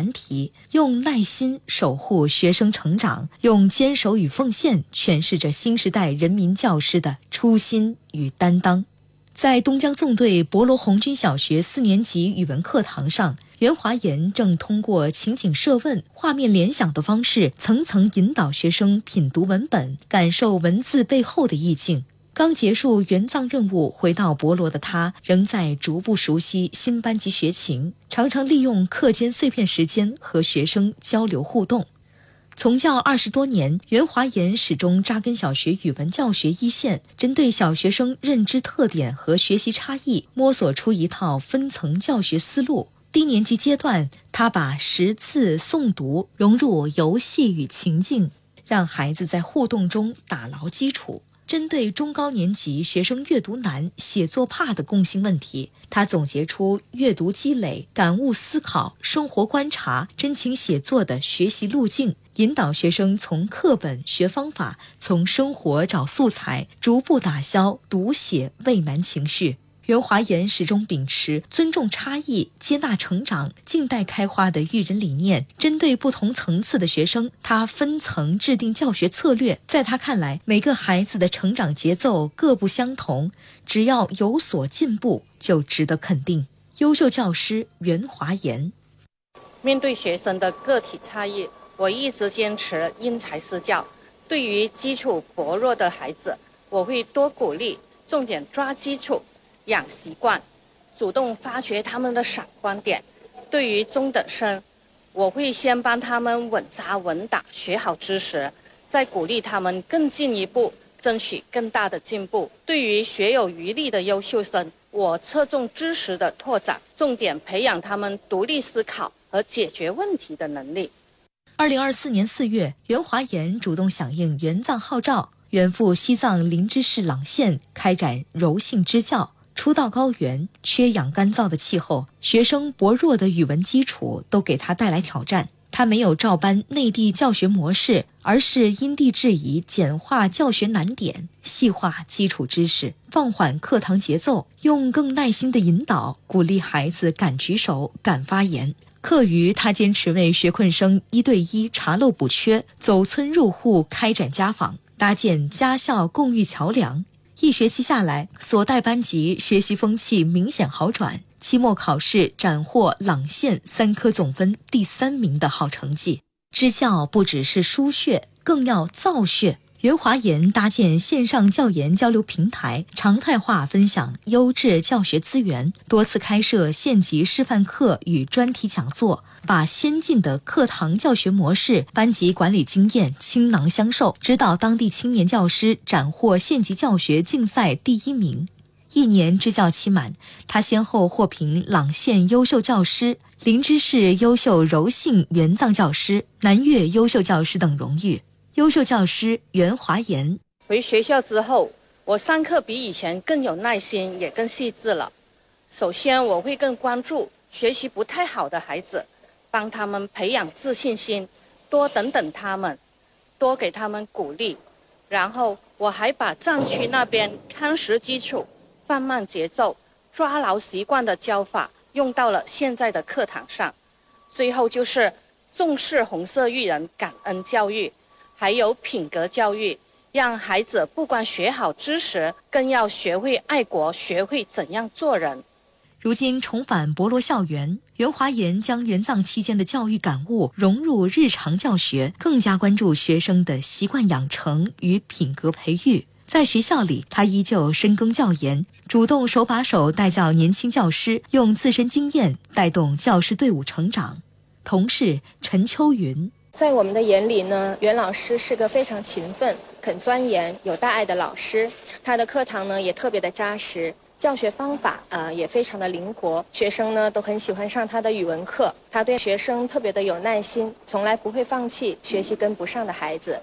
难题，用耐心守护学生成长，用坚守与奉献诠释着新时代人民教师的初心与担当。在东江纵队博罗红军小学4年级语文课堂上，袁华岩正通过情景设问、画面联想的方式，层层引导学生品读文本，感受文字背后的意境。刚结束援藏任务回到博罗的他，仍在逐步熟悉新班级学情，常常利用课间碎片时间和学生交流互动。从教20多年，袁华岩始终扎根小学语文教学一线，针对小学生认知特点和学习差异，摸索出一套分层教学思路。低年级阶段，他把识字诵读融入游戏与情境，让孩子在互动中打牢基础。针对中高年级学生阅读难、写作怕的共性问题，他总结出阅读积累、感悟思考、生活观察、真情写作的学习路径，引导学生从课本学方法，从生活找素材，逐步打消读写畏难情绪。袁华岩始终秉持尊重差异、接纳成长、静待开花的育人理念，针对不同层次的学生，他分层制定教学策略。在他看来，每个孩子的成长节奏各不相同，只要有所进步，就值得肯定。优秀教师袁华岩。 面对学生的个体差异，我一直坚持因材施教。对于基础薄弱的孩子，我会多鼓励，重点抓基础，养习惯，主动发掘他们的闪光点。对于中等生，我会先帮他们稳扎稳打学好知识，再鼓励他们更进一步，争取更大的进步。对于学有余力的优秀生，我侧重知识的拓展，重点培养他们独立思考和解决问题的能力。 2024年4月，袁华岩主动响应援藏号召，远赴西藏林芝市朗县开展柔性支教。初到高原，缺氧干燥的气候，学生薄弱的语文基础都给他带来挑战。他没有照搬内地教学模式，而是因地制宜，简化教学难点，细化基础知识，放缓课堂节奏，用更耐心的引导，鼓励孩子敢举手、敢发言。课余，他坚持为学困生1对1查漏补缺，走村入户开展家访，搭建家校共育桥梁。1学期下来，所带班级学习风气明显好转，期末考试斩获朗县3科总分第3名的好成绩。支教不只是输血，更要造血。袁华岩搭建线上教研交流平台，常态化分享优质教学资源，多次开设县级示范课与专题讲座，把先进的课堂教学模式、班级管理经验倾囊相授，指导当地青年教师斩获县级教学竞赛第1名。1年支教期满，他先后获评朗县优秀教师、林芝市优秀柔性援藏教师、南粤优秀教师等荣誉。优秀教师袁华岩。 回学校之后，我上课比以前更有耐心，也更细致了。首先，我会更关注学习不太好的孩子，帮他们培养自信心，多等等他们，多给他们鼓励。然后，我还把藏区那边夯实基础、放慢节奏、抓牢习惯的教法用到了现在的课堂上。最后就是重视红色育人感恩教育，还有品格教育，让孩子不光学好知识，更要学会爱国，学会怎样做人。 如今重返博罗校园，袁华岩将援藏期间的教育感悟融入日常教学，更加关注学生的习惯养成与品格培育。在学校里，他依旧深耕教研，主动手把手带教年轻教师，用自身经验带动教师队伍成长。同事陈秋云。 在我们的眼里呢，袁老师是个非常勤奋、肯钻研、有大爱的老师。他的课堂呢也特别的扎实，教学方法也非常的灵活，学生呢都很喜欢上他的语文课。他对学生特别的有耐心，从来不会放弃学习跟不上的孩子。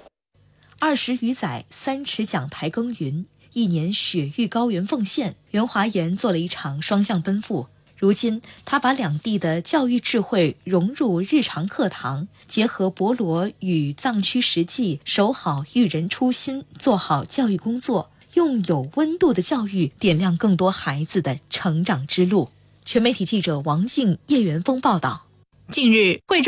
20余载3尺讲台耕耘，1年雪域高原奉献，袁华岩做了一场双向奔赴。如今，他把两地的教育智慧融入日常课堂，结合博罗与藏区实际，守好育人初心，做好教育工作，用有温度的教育点亮更多孩子的成长之路。全媒体记者王静、叶元峰报道。 近日，贵州